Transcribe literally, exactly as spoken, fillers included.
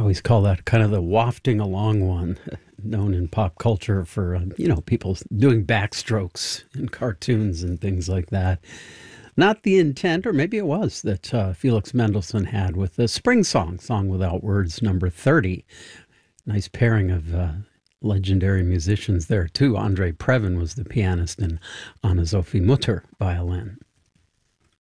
always call that kind of the wafting along one, known in pop culture for, um, you know, people doing backstrokes in cartoons and things like that. Not the intent, or maybe it was, that uh, Felix Mendelssohn had with the Spring Song, Song Without Words, number thirty. Nice pairing of uh, legendary musicians there, too. Andre Previn was the pianist and Anna-Sophie Mutter violin.